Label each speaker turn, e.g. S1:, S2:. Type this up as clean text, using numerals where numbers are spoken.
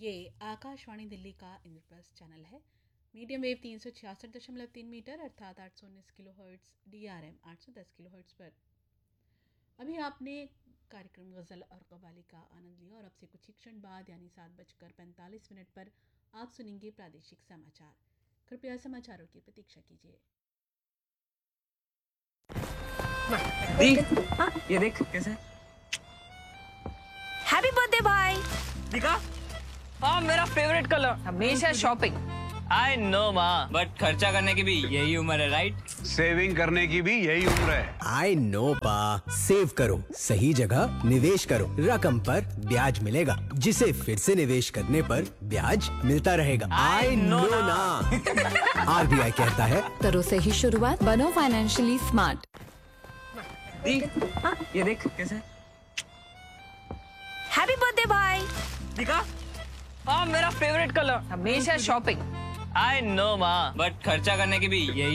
S1: ये आकाशवाणी दिल्ली का इंद्रप्रस्थ चैनल है। मीडियम वेव 366.3 मीटर अर्थात 819 किलोहर्ट्ज़, DRM 810 किलोहर्ट्ज़ पर। अभी आपने कार्यक्रम गज़ल और कव्वाली का आनंद लिया और अब से कुछ ही क्षण बाद यानी 7:45 पर आप सुनेंगे प्रादेशिक समाचार। कृपया समाचारों की प्रतीक्षा कीजिए।
S2: ये देख कैसे।
S3: हैप्पी बर्थडे भाई।
S2: दिखा। हाँ मेरा फेवरेट कलर।
S3: हमेशा शॉपिंग।
S2: आई नो माँ, बट खर्चा करने की भी यही उम्र है, राइट?
S4: सेविंग करने की भी यही उम्र है।
S5: आई नो पा, सेव करो, सही जगह निवेश करो, रकम पर ब्याज मिलेगा, जिसे फिर से निवेश करने पर ब्याज मिलता रहेगा। आई नो ना। RBI कहता है
S3: करो सही शुरुआत, बनो फाइनेंशियली स्मार्ट।
S2: ये देख कैसे।
S3: हैप्पी बर्थडे भाई।
S2: दिखा। हाँ मेरा फेवरेट कलर।
S3: हमेशा शॉपिंग।
S2: आई नो माँ, बट खर्चा करने की भी यही